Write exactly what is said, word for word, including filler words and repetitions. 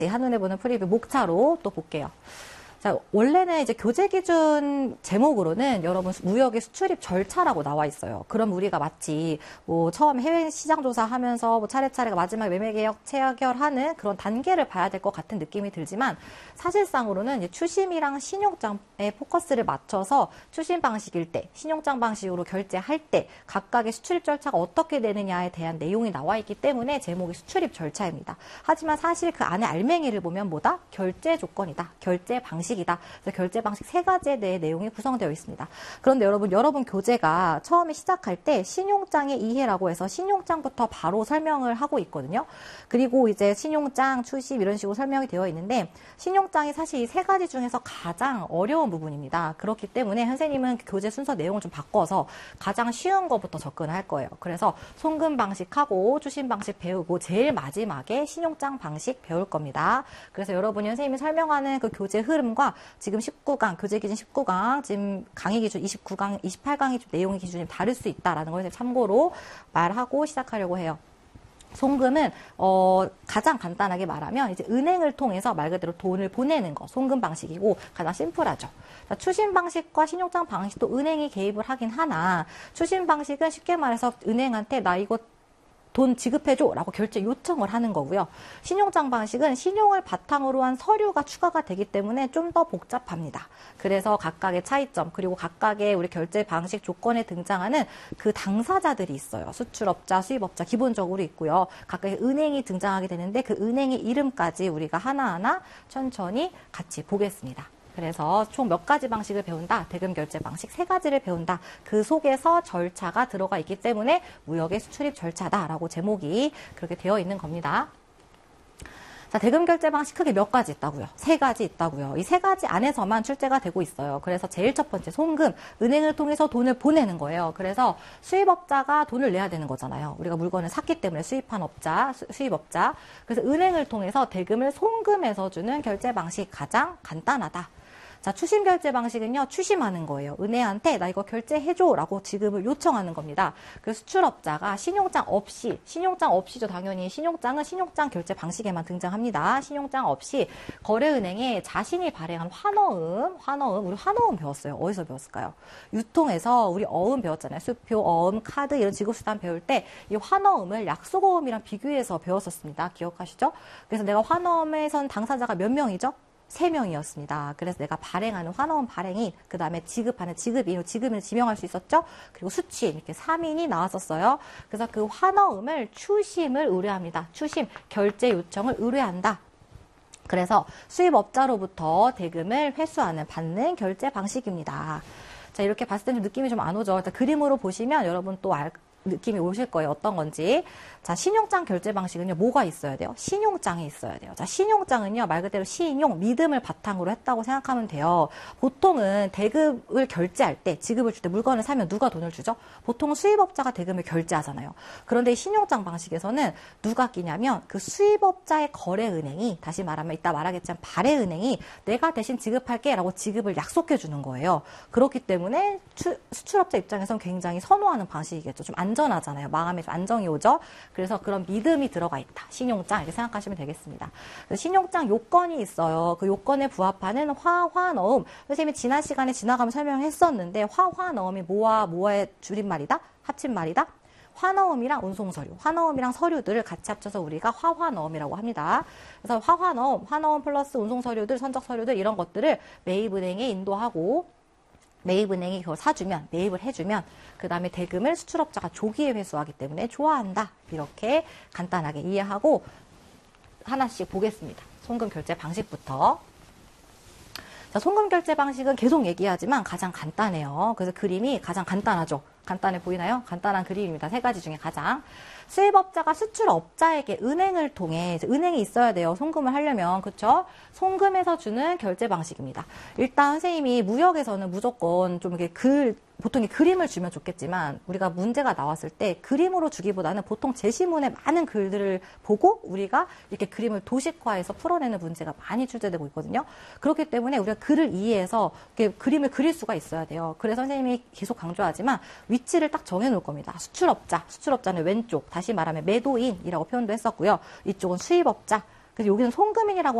네, 한눈에 보는 프리뷰 목차로 또 볼게요. 자, 원래는 이제 교재 기준 제목으로는 여러분 무역의 수출입 절차라고 나와 있어요. 그럼 우리가 마치 뭐 처음 해외 시장 조사하면서 뭐 차례차례 마지막 매매 계약 체결하는 그런 단계를 봐야 될 것 같은 느낌이 들지만 사실상으로는 이제 추심이랑 신용장에 포커스를 맞춰서 추심 방식일 때, 신용장 방식으로 결제할 때 각각의 수출입 절차가 어떻게 되느냐에 대한 내용이 나와 있기 때문에 제목이 수출입 절차입니다. 하지만 사실 그 안에 알맹이를 보면 뭐다? 결제 조건이다. 결제 방식 이다. 그래서 결제 방식 세 가지에 대해 내용이 구성되어 있습니다. 그런데 여러분, 여러분 교재가 처음에 시작할 때 신용장의 이해라고 해서 신용장부터 바로 설명을 하고 있거든요. 그리고 이제 신용장, 추심 이런 식으로 설명이 되어 있는데 신용장이 사실 이 세 가지 중에서 가장 어려운 부분입니다. 그렇기 때문에 선생님은 교재 순서 내용을 좀 바꿔서 가장 쉬운 것부터 접근할 거예요. 그래서 송금 방식하고 추심 방식 배우고 제일 마지막에 신용장 방식 배울 겁니다. 그래서 여러분이 선생님이 설명하는 그 교재 흐름과 지금 십구 강, 교재 기준 십구 강, 지금 강의 기준 이십구 강, 이십팔 강의 내용의 기준이 다를 수 있다라는 걸 참고로 말하고 시작하려고 해요. 송금은 어, 가장 간단하게 말하면 이제 은행을 통해서 말 그대로 돈을 보내는 거, 송금 방식이고 가장 심플하죠. 자, 추심 방식과 신용장 방식도 은행이 개입을 하긴 하나 추심 방식은 쉽게 말해서 은행한테 나 이거 돈 지급해줘 라고 결제 요청을 하는 거고요. 신용장 방식은 신용을 바탕으로 한 서류가 추가가 되기 때문에 좀 더 복잡합니다. 그래서 각각의 차이점 그리고 각각의 우리 결제 방식 조건에 등장하는 그 당사자들이 있어요. 수출업자, 수입업자 기본적으로 있고요. 각각의 은행이 등장하게 되는데 그 은행의 이름까지 우리가 하나하나 천천히 같이 보겠습니다. 그래서 총 몇 가지 방식을 배운다. 대금 결제 방식 세 가지를 배운다. 그 속에서 절차가 들어가 있기 때문에 무역의 수출입 절차다라고 제목이 그렇게 되어 있는 겁니다. 자, 대금 결제 방식 크게 몇 가지 있다고요? 세 가지 있다고요. 이 세 가지 안에서만 출제가 되고 있어요. 그래서 제일 첫 번째 송금, 은행을 통해서 돈을 보내는 거예요. 그래서 수입업자가 돈을 내야 되는 거잖아요. 우리가 물건을 샀기 때문에 수입한 업자, 수, 수입업자. 그래서 은행을 통해서 대금을 송금해서 주는 결제 방식 가장 간단하다. 자, 추심 결제 방식은요, 추심하는 거예요. 은행한테 나 이거 결제해줘 라고 지급을 요청하는 겁니다. 그 수출업자가 신용장 없이, 신용장 없이죠, 당연히. 신용장은 신용장 결제 방식에만 등장합니다. 신용장 없이 거래은행에 자신이 발행한 환어음, 환어음, 우리 환어음 배웠어요. 어디서 배웠을까요? 유통에서 우리 어음 배웠잖아요. 수표, 어음, 카드 이런 지급수단 배울 때 이 환어음을 약속어음이랑 비교해서 배웠었습니다. 기억하시죠? 그래서 내가 환어음에선 당사자가 몇 명이죠? 세 명이었습니다. 그래서 내가 발행하는 환어음 발행인, 그 다음에 지급하는 지급인, 지급인을 지명할 수 있었죠? 그리고 수취인, 이렇게 삼 인이 나왔었어요. 그래서 그 환어음을 추심을 의뢰합니다. 추심, 결제 요청을 의뢰한다. 그래서 수입업자로부터 대금을 회수하는, 받는 결제 방식입니다. 자, 이렇게 봤을 때 좀 느낌이 좀 안 오죠? 일단 그림으로 보시면 여러분 또 알, 느낌이 오실 거예요. 어떤 건지. 자, 신용장 결제 방식은요, 뭐가 있어야 돼요? 신용장이 있어야 돼요. 자, 신용장은요, 말 그대로 신용, 믿음을 바탕으로 했다고 생각하면 돼요. 보통은 대금을 결제할 때, 지급을 줄 때 물건을 사면 누가 돈을 주죠? 보통 수입업자가 대금을 결제하잖아요. 그런데 이 신용장 방식에서는 누가 끼냐면, 그 수입업자의 거래은행이, 다시 말하면 이따 말하겠지만, 발해은행이 내가 대신 지급할게 라고 지급을 약속해 주는 거예요. 그렇기 때문에 추, 수출업자 입장에서는 굉장히 선호하는 방식이겠죠. 좀 안전하잖아요. 마음에 좀 안정이 오죠. 그래서 그런 믿음이 들어가 있다. 신용장 이렇게 생각하시면 되겠습니다. 신용장 요건이 있어요. 그 요건에 부합하는 화환어음. 선생님이 지난 시간에 지나가면 설명했었는데 화환어음이 뭐와 뭐의 줄임말이다? 합친말이다? 환어음이랑 운송서류, 환어음이랑 서류들을 같이 합쳐서 우리가 화환어음이라고 합니다. 그래서 화환어음, 환어음 플러스 운송서류들, 선적서류들 이런 것들을 매입은행에 인도하고 매입은행이 그걸 사주면, 매입을 해주면 그 다음에 대금을 수출업자가 조기에 회수하기 때문에 좋아한다. 이렇게 간단하게 이해하고 하나씩 보겠습니다. 송금 결제 방식부터. 자, 송금 결제 방식은 계속 얘기하지만 가장 간단해요. 그래서 그림이 가장 간단하죠. 간단해 보이나요? 간단한 그림입니다. 세 가지 중에 가장. 수입업자가 수출업자에게 은행을 통해, 은행이 있어야 돼요. 송금을 하려면. 그쵸? 송금해서 주는 결제 방식입니다. 일단 선생님이 무역에서는 무조건 좀 이렇게 글, 보통 그림을 주면 좋겠지만 우리가 문제가 나왔을 때 그림으로 주기보다는 보통 제시문에 많은 글들을 보고 우리가 이렇게 그림을 도식화해서 풀어내는 문제가 많이 출제되고 있거든요. 그렇기 때문에 우리가 글을 이해해서 이렇게 그림을 그릴 수가 있어야 돼요. 그래서 선생님이 계속 강조하지만 위치를 딱 정해 놓을 겁니다. 수출업자, 수출업자는 왼쪽, 다시 말하면 매도인이라고 표현도 했었고요. 이쪽은 수입업자, 그래서 여기는 송금인이라고